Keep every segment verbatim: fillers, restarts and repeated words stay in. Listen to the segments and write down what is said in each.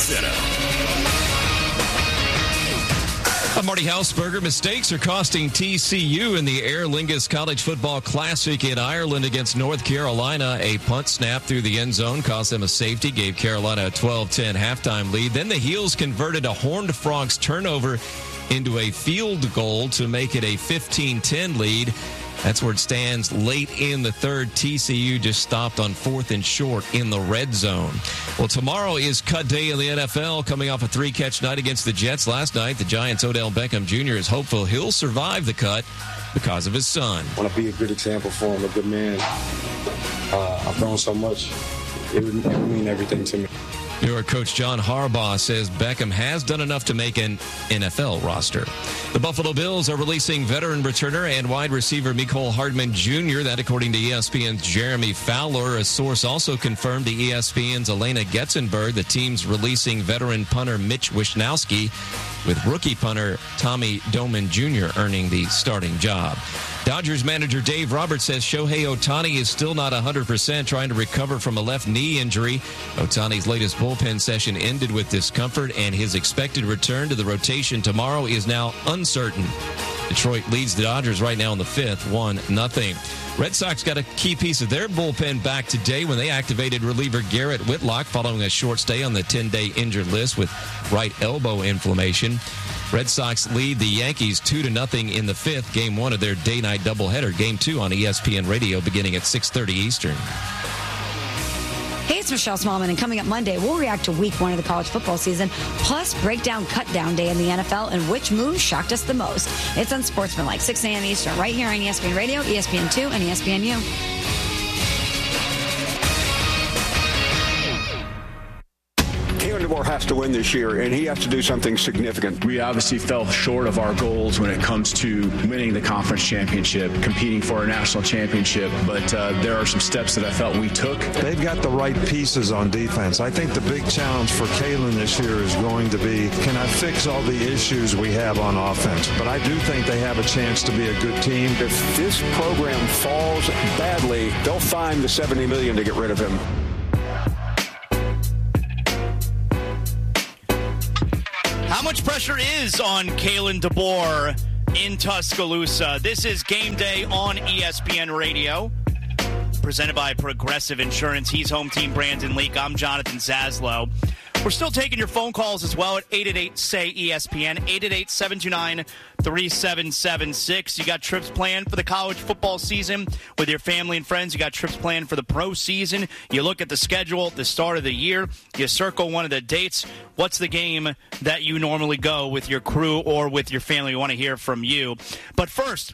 Center. I'm Marty Hausberger. Mistakes are costing T C U in the Aer Lingus College Football Classic in Ireland against North Carolina. A punt snap through the end zone cost them a safety, gave Carolina a twelve ten halftime lead. Then the Heels converted a Horned Frogs turnover into a field goal to make it a fifteen ten lead. That's where it stands late in the third. T C U just stopped on fourth and short in the red zone. Well, tomorrow is cut day in the N F L, coming off a three-catch night against the Jets last night. The Giants' Odell Beckham Junior is hopeful he'll survive the cut because of his son. I want to be a good example for him, a good man. Uh, I've grown so much. It would, it would mean everything to me. New York coach John Harbaugh says Beckham has done enough to make an N F L roster. The Buffalo Bills are releasing veteran returner and wide receiver Mecole Hardman Junior That, according to E S P N's Jeremy Fowler. A source also confirmed to E S P N's Elena Getzenberg the team's releasing veteran punter Mitch Wishnowsky, with rookie punter Tommy Doman Junior earning the starting job. Dodgers manager Dave Roberts says Shohei Ohtani is still not one hundred percent, trying to recover from a left knee injury. Ohtani's latest bullpen session ended with discomfort, and his expected return to the rotation tomorrow is now uncertain. Detroit leads the Dodgers right now in the fifth, one nothing. Red Sox got a key piece of their bullpen back today when they activated reliever Garrett Whitlock following a short stay on the ten-day injured list with right elbow inflammation. Red Sox lead the Yankees two to nothing in the fifth, game one of their day-night doubleheader. Game two on E S P N Radio beginning at six thirty Eastern. Hey, it's Michelle Smallman, and coming up Monday, we'll react to week one of the college football season, plus break down cut-down day in the N F L and which move shocked us the most. It's Unsportsmanlike, six a.m. Eastern, right here on E S P N Radio, E S P N two, and E S P N U. DeBoer has to win this year, and he has to do something significant. We obviously fell short of our goals when it comes to winning the conference championship, competing for a national championship, but uh, there are some steps that I felt we took. They've got the right pieces on defense. I think the big challenge for Kalen this year is going to be, can I fix all the issues we have on offense? But I do think they have a chance to be a good team. If this program falls badly, they'll find the seventy million dollars to get rid of him. How much pressure is on Kalen DeBoer in Tuscaloosa? This is Game Day on E S P N Radio, presented by Progressive Insurance. He's home team Brandon Leak. I'm Jonathan Zaslow. We're still taking your phone calls as well at eight eight eight, S A Y, E S P N, eight eight eight, seven two nine, three seven seven six. You got trips planned for the college football season with your family and friends. You got trips planned for the pro season. You look at the schedule at the start of the year. You circle one of the dates. What's the game that you normally go with your crew or with your family? We want to hear from you. But first,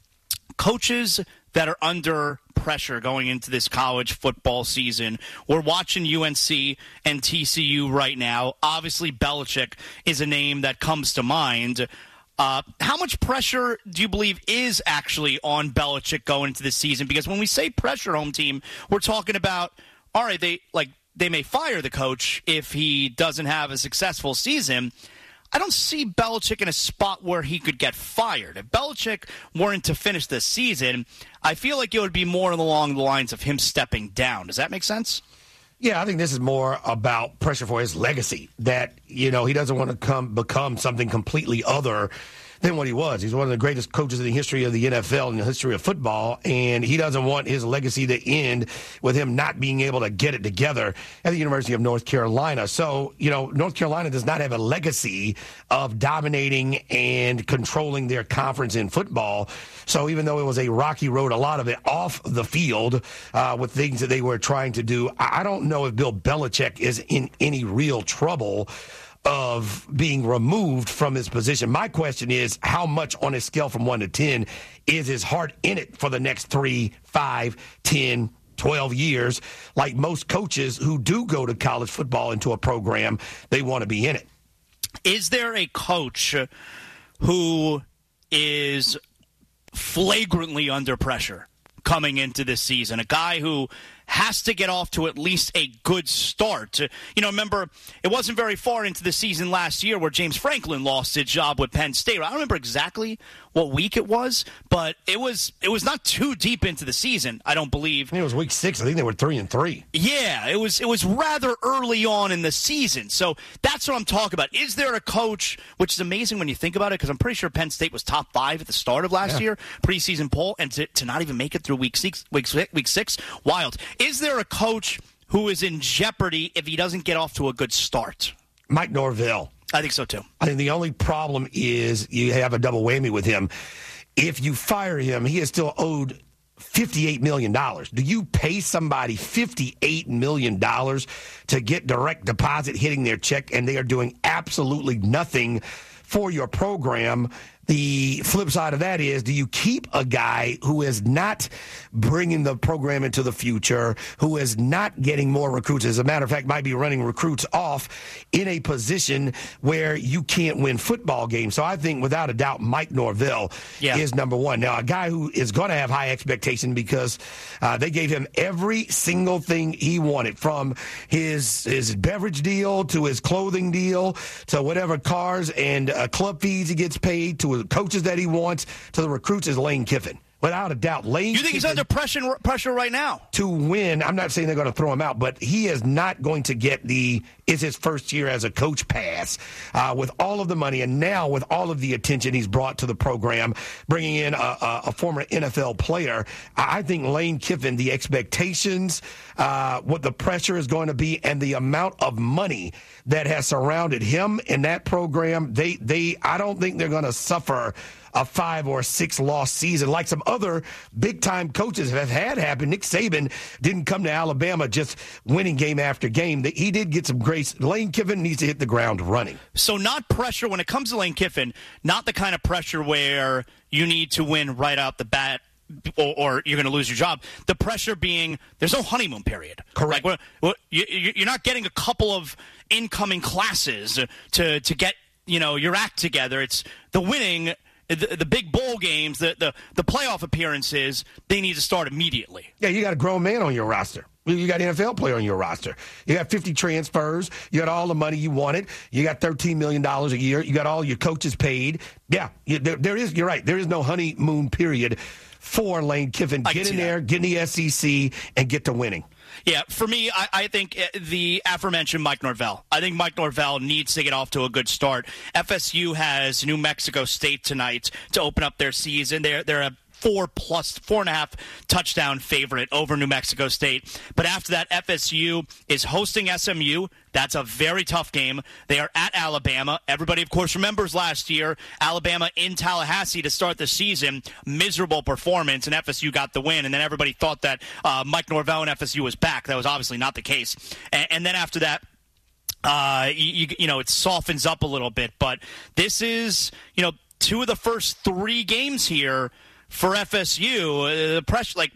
coaches that are under pressure going into this college football season. We're watching U N C and T C U right now. Obviously, Belichick is a name that comes to mind. Uh, how much pressure do you believe is actually on Belichick going into this season? Because when we say pressure, home team, we're talking about, all right, they like they may fire the coach if he doesn't have a successful season. I don't see Belichick in a spot where he could get fired. If Belichick weren't to finish this season, I feel like it would be more along the lines of him stepping down. Does that make sense? Yeah, I think this is more about pressure for his legacy, that, you know, he doesn't want to come become something completely other than what he was. He's one of the greatest coaches in the history of the N F L and the history of football, and he doesn't want his legacy to end with him not being able to get it together at the University of North Carolina. So, you know, North Carolina does not have a legacy of dominating and controlling their conference in football. So even though it was a rocky road, a lot of it off the field uh, with things that they were trying to do, I don't know if Bill Belichick is in any real trouble of being removed from his position. My question is, how much on a scale from one to ten is his heart in it for the next three, five, ten, twelve years? Like most coaches who do go to college football into a program, they want to be in it. Is there a coach who is flagrantly under pressure coming into this season? A guy who has to get off to at least a good start. You know, remember, it wasn't very far into the season last year where James Franklin lost his job with Penn State. I don't remember exactly what week it was, but it was it was not too deep into the season, I don't believe. I think it was week six. I think they were three and three. Yeah, it was it was rather early on in the season. So that's what I'm talking about. Is there a coach, which is amazing when you think about it, because I'm pretty sure Penn State was top five at the start of last yeah. year, preseason poll, and to, to not even make it through week six, week, week six, wild. Is there a coach who is in jeopardy if he doesn't get off to a good start? Mike Norvell. I think so, too. I think the only problem is you have a double whammy with him. If you fire him, he is still owed fifty-eight million dollars. Do you pay somebody fifty-eight million dollars to get direct deposit hitting their check and they are doing absolutely nothing for your program? The flip side of that is, do you keep a guy who is not bringing the program into the future, who is not getting more recruits, as a matter of fact, might be running recruits off in a position where you can't win football games? So I think, without a doubt, Mike Norvell yeah. is number one. Now, a guy who is going to have high expectation because uh, they gave him every single thing he wanted, from his, his beverage deal to his clothing deal to whatever cars and uh, club fees he gets paid, to the coaches that he wants, to the recruits, is Lane Kiffin. Without a doubt, Lane You think Kiffin, he's under pressure pressure right now? To win, I'm not saying they're going to throw him out, but he is not going to get the, it's his first year as a coach pass uh, with all of the money, and now with all of the attention he's brought to the program, bringing in a, a, a former N F L player. I think Lane Kiffin, the expectations, uh, what the pressure is going to be, and the amount of money that has surrounded him in that program, they, they, I don't think they're going to suffer a five or six loss season like some other big time coaches have had happen. Nick Saban didn't come to Alabama just winning game after game. He did get some grace. Lane Kiffin needs to hit the ground running. So not pressure when it comes to Lane Kiffin, not the kind of pressure where you need to win right out the bat, Or, or you're going to lose your job. The pressure being there's no honeymoon period. Correct. Like, well, you, you're not getting a couple of incoming classes to to get you know your act together. It's the winning, the, the big bowl games, the, the the playoff appearances. They need to start immediately. Yeah, you got a grown man on your roster. You got an N F L player on your roster. You got fifty transfers. You got all the money you wanted. You got thirteen million dollars a year. You got all your coaches paid. Yeah, you, there, there is. You're right. There is no honeymoon period for Lane Kiffin. Get in there, get in the S E C, and get to winning. Yeah, for me, I, I think the aforementioned Mike Norvell. I think Mike Norvell needs to get off to a good start. F S U has New Mexico State tonight to open up their season. They're they're a four plus four and a half touchdown favorite over New Mexico State. But after that, F S U is hosting S M U. That's a very tough game. They are at Alabama. Everybody, of course, remembers last year, Alabama in Tallahassee to start the season. Miserable performance, and F S U got the win. And then everybody thought that uh, Mike Norvell and F S U was back. That was obviously not the case. And, and then after that, uh, you, you know, it softens up a little bit. But this is, you know, two of the first three games here for F S U. Uh, the pressure, like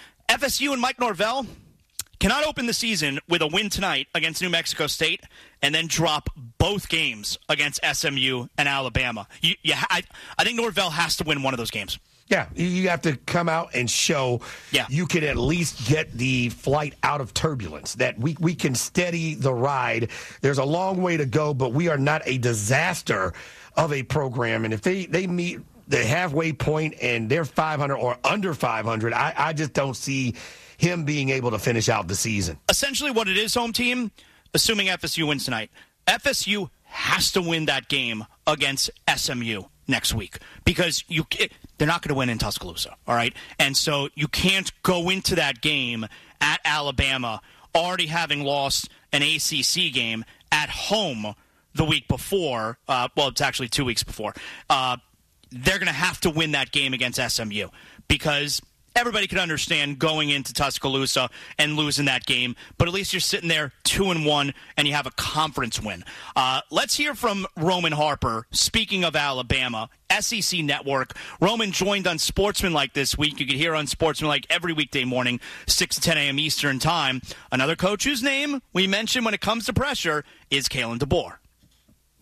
F S U and Mike Norvell cannot open the season with a win tonight against New Mexico State and then drop both games against S M U and Alabama. You, you, I, I think Norvell has to win one of those games. Yeah, you have to come out and show yeah. you can at least get the flight out of turbulence, that we, we can steady the ride. There's a long way to go, but we are not a disaster of a program. And if they, they meet the halfway point and they're five hundred or under five hundred, I, I just don't see him being able to finish out the season. Essentially what it is, home team, assuming F S U wins tonight, F S U has to win that game against S M U next week because you they're not going to win in Tuscaloosa, all right? And so you can't go into that game at Alabama already having lost an A C C game at home the week before. Uh, well, it's actually two weeks before. Uh, they're going to have to win that game against S M U because everybody can understand going into Tuscaloosa and losing that game, but at least you're sitting there two and one and you have a conference win. Uh, let's hear from Roman Harper. Speaking of Alabama, S E C Network. Roman joined on Sportsmanlike this week. You can hear on Sportsmanlike every weekday morning, six to ten a.m. Eastern Time. Another coach whose name we mentioned when it comes to pressure is Kalen DeBoer.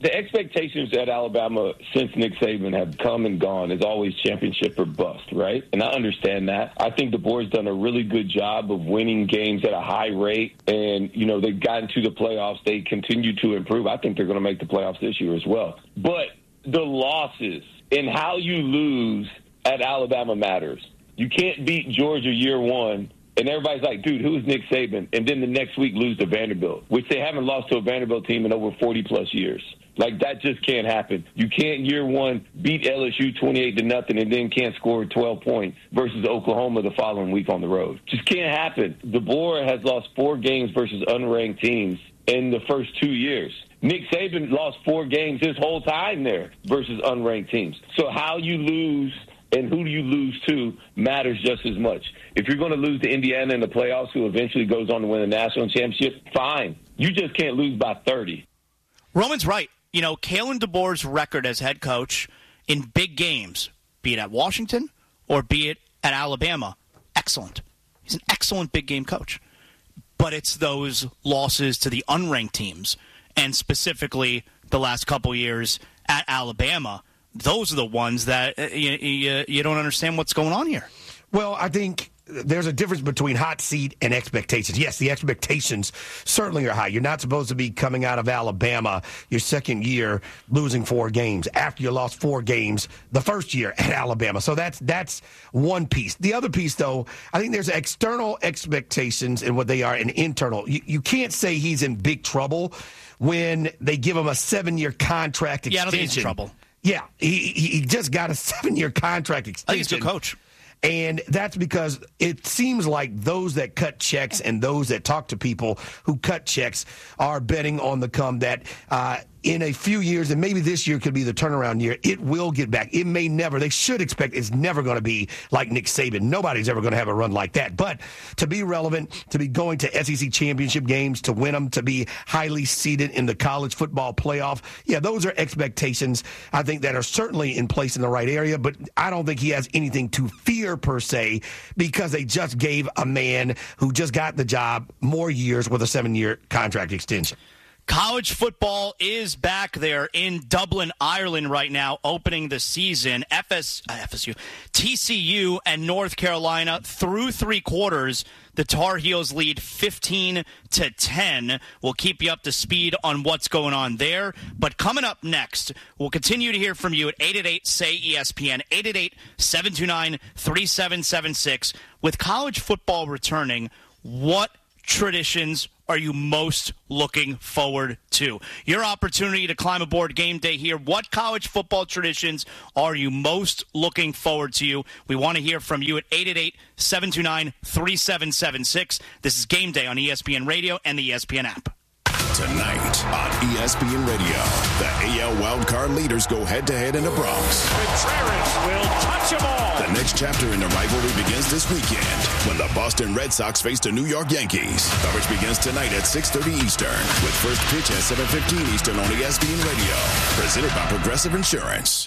The expectations at Alabama since Nick Saban have come and gone is always championship or bust, right? And I understand that. I think the board's done a really good job of winning games at a high rate. And, you know, they've gotten to the playoffs. They continue to improve. I think they're going to make the playoffs this year as well. But the losses and how you lose at Alabama matters. You can't beat Georgia year one, and everybody's like, dude, who is Nick Saban? And then the next week lose to Vanderbilt, which they haven't lost to a Vanderbilt team in over forty-plus years. Like, that just can't happen. You can't, year one, beat L S U twenty-eight to nothing and then can't score twelve points versus Oklahoma the following week on the road. Just can't happen. DeBoer has lost four games versus unranked teams in the first two years. Nick Saban lost four games his whole time there versus unranked teams. So how you lose and who do you lose to matters just as much. If you're going to lose to Indiana in the playoffs, who eventually goes on to win the national championship, fine. You just can't lose by thirty. Roman's right. You know, Kalen DeBoer's record as head coach in big games, be it at Washington or be it at Alabama, excellent. He's an excellent big game coach. But it's those losses to the unranked teams, and specifically the last couple years at Alabama, those are the ones that uh, you, you, you don't understand what's going on here. Well, I think there's a difference between hot seat and expectations. Yes, the expectations certainly are high. You're not supposed to be coming out of Alabama your second year losing four games after you lost four games the first year at Alabama. So that's that's one piece. The other piece, though, I think there's external expectations and what they are and internal. You, you can't say he's in big trouble when they give him a seven-year contract extension. Yeah, I don't think he's in trouble. Yeah, he, he just got a seven-year contract extension. I think he's a good coach. And that's because it seems like those that cut checks and those that talk to people who cut checks are betting on the come that uh, in a few years, and maybe this year could be the turnaround year, it will get back. It may never. They should expect it's never going to be like Nick Saban. Nobody's ever going to have a run like that. But to be relevant, to be going to S E C championship games, to win them, to be highly seeded in the college football playoff, yeah, those are expectations, I think, that are certainly in place in the right area. But I don't think he has anything to fear, per se, because they just gave a man who just got the job more years with a seven-year contract extension. College football is back there in Dublin, Ireland right now, opening the season. F S, uh, F S U, T C U and North Carolina through three quarters. The Tar Heels lead fifteen to ten. We'll keep you up to speed on what's going on there. But coming up next, we'll continue to hear from you at eight eight eight, S A Y, E S P N, eight eight eight, seven two nine, three seven seven six. With college football returning, what traditions are you most looking forward to? Your opportunity to climb aboard Game Day here. What college football traditions are you most looking forward to? You? We want to hear from you at eight eight eight, seven two nine, three seven seven six. This is Game Day on E S P N Radio and the E S P N app. Tonight on E S P N Radio, the A L wildcard leaders go head-to-head in the Bronx. Contreras will touch them all. The next chapter in the rivalry begins this weekend when the Boston Red Sox face the New York Yankees. Coverage begins tonight at six thirty Eastern with first pitch at seven fifteen Eastern on E S P N Radio. Presented by Progressive Insurance.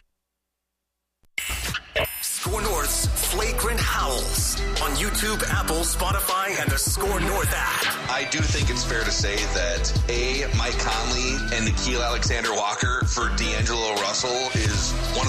Score North's Flagrant Howls on YouTube, Apple, Spotify, and the Score North app. I do think it's fair to say that A, Mike Conley and Nickeil Alexander-Walker for D'Angelo Russell is one of